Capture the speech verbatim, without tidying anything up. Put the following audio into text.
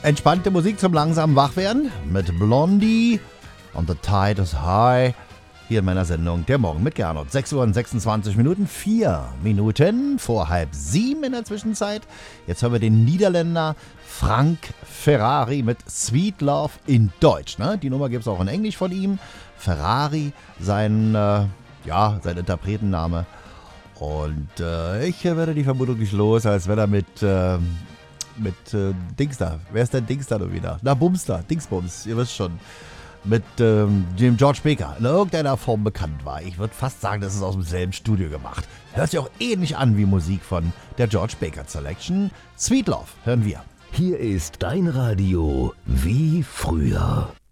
Entspannte Musik zum langsamen Wachwerden mit Blondie und The Tide is High. Hier in meiner Sendung Der Morgen mit Gernot. sechs Uhr und sechsundzwanzig Minuten, vier Minuten vor halb sieben in der Zwischenzeit. Jetzt hören wir den Niederländer Frank Ferrari mit Sweet Love in Deutsch. Ne? Die Nummer gibt es auch in Englisch von ihm. Ferrari, sein, äh, ja, sein Interpretenname. Und äh, ich werde die Vermutung nicht los, als wenn er mit, äh, mit äh, Dings da. Wer ist denn Dings da nur wieder? Na, Bumster, Dingsbums, ihr wisst schon. Mit ähm, dem George Baker in irgendeiner Form bekannt war. Ich würde fast sagen, das ist aus demselben Studio gemacht. Hört sich auch ähnlich an wie Musik von der George Baker Selection. Sweet Love hören wir. Hier ist dein Radio wie früher.